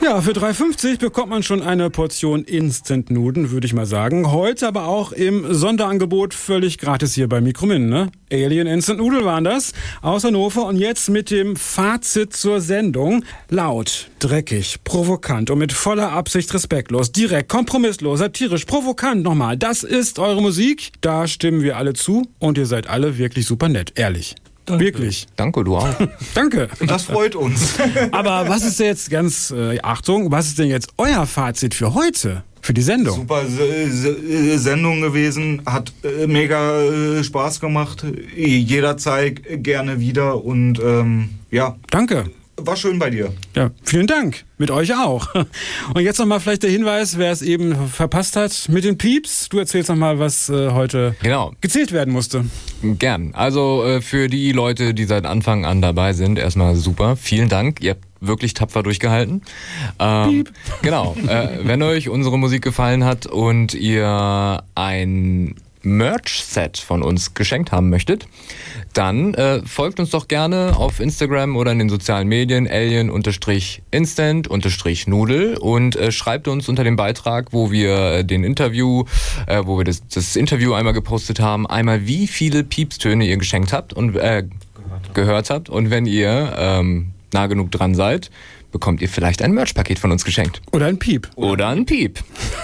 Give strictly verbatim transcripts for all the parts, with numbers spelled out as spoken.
Ja, für drei fünfzig bekommt man schon eine Portion Instant-Nudeln, würde ich mal sagen. Heute aber auch im Sonderangebot völlig gratis hier bei Mikromin, ne? Alien Instant Nudel waren das, aus Hannover. Und jetzt mit dem Fazit zur Sendung. Laut, dreckig, provokant und mit voller Absicht respektlos, direkt, kompromisslos, satirisch, provokant nochmal. Das ist eure Musik. Da stimmen wir alle zu. Und ihr seid alle wirklich super nett, ehrlich. Danke. Wirklich. Danke, du auch. Danke. Das freut uns. Aber was ist denn jetzt ganz, äh, Achtung, was ist denn jetzt euer Fazit für heute? Für die Sendung? Super S- S- Sendung gewesen, hat äh, mega äh, Spaß gemacht. Jederzeit gerne wieder und ähm, ja. Danke. War schön bei dir. Ja, vielen Dank. Mit euch auch. Und jetzt nochmal vielleicht der Hinweis, wer es eben verpasst hat, mit den Pieps. Du erzählst nochmal, was äh, heute genau. gezählt werden musste. Gern. Also äh, für die Leute, die seit Anfang an dabei sind, erstmal super. Vielen Dank. Ihr habt wirklich tapfer durchgehalten. Ähm, Piep. Genau. Äh, wenn euch unsere Musik gefallen hat und ihr ein Merch-Set von uns geschenkt haben möchtet, dann äh, folgt uns doch gerne auf Instagram oder in den sozialen Medien alien-instant-nudel und äh, schreibt uns unter dem Beitrag, wo wir äh, den Interview, äh, wo wir das, das Interview einmal gepostet haben, einmal wie viele Piepstöne ihr geschenkt habt und äh, gehört, gehört habt. Und wenn ihr ähm, nah genug dran seid, bekommt ihr vielleicht ein Merch-Paket von uns geschenkt. Oder ein Piep. Oder ein Piep.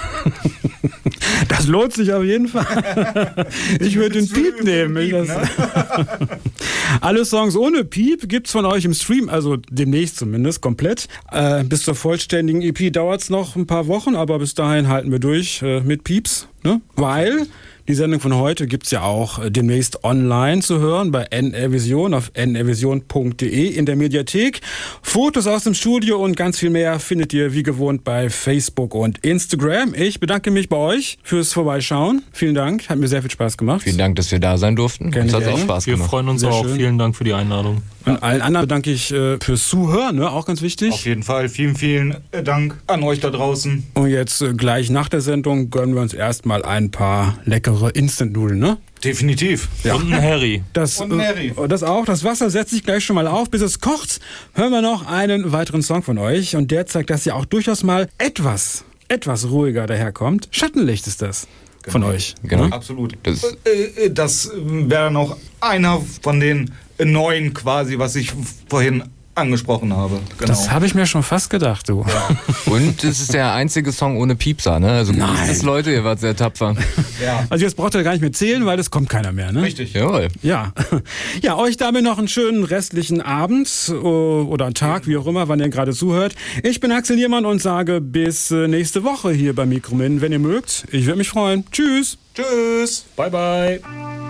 Das lohnt sich auf jeden Fall. Ich würde den Piep nehmen. Piep, das ne? Alle Songs ohne Piep gibt's von euch im Stream, also demnächst zumindest, komplett. Äh, bis zur vollständigen E P dauert's noch ein paar Wochen, aber bis dahin halten wir durch äh, mit Pieps. Ne? Weil die Sendung von heute gibt's ja auch äh, demnächst online zu hören bei N R Vision auf n r vision punkt d e in der Mediathek. Fotos aus dem Studio und ganz viel mehr findet ihr wie gewohnt bei Facebook und Instagram. Ich bedanke mich bei euch fürs Vorbeischauen. Vielen Dank, hat mir sehr viel Spaß gemacht. Vielen Dank, dass wir da sein durften. Gerne, Uns hat gerne. auch Spaß Wir gemacht. freuen uns Sehr auch. schön. Vielen Dank für die Einladung. Und allen anderen bedanke ich äh, fürs Zuhören, ne? Auch ganz wichtig. Auf jeden Fall. Vielen, vielen Dank an euch da draußen. Und jetzt äh, gleich nach der Sendung gönnen wir uns erstmal ein paar leckere Instant-Nudeln, ne? Definitiv. Ja. Und ein Harry. Das, Und ein Harry. äh, das auch. Das Wasser setzt sich gleich schon mal auf. Bis es kocht, hören wir noch einen weiteren Song von euch. Und der zeigt, dass ihr auch durchaus mal etwas, etwas ruhiger daherkommt. Schattenlicht ist das von euch. Genau. Ne? Absolut. Das- Äh, äh, Das wäre noch einer von den neuen quasi, was ich vorhin angesprochen habe. Genau. Das habe ich mir schon fast gedacht, du. Und es ist der einzige Song ohne Piepser, ne? Also Nein. das Leute, ihr wart sehr tapfer. Ja. Also jetzt braucht ihr gar nicht mehr zählen, weil es kommt keiner mehr, ne? Richtig. Jawohl. Ja. Ja, euch damit noch einen schönen restlichen Abend oder einen Tag, wie auch immer, wann ihr gerade zuhört. Ich bin Axel Niermann und sage bis nächste Woche hier bei Mikromin, wenn ihr mögt. Ich würde mich freuen. Tschüss. Tschüss. Bye, bye.